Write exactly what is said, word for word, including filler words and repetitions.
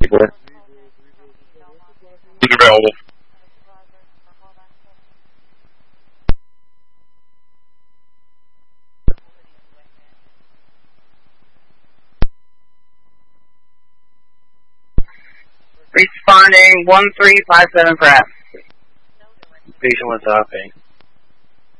Keyboard. He's available. Responding one three five seven crap. Patient one stopping.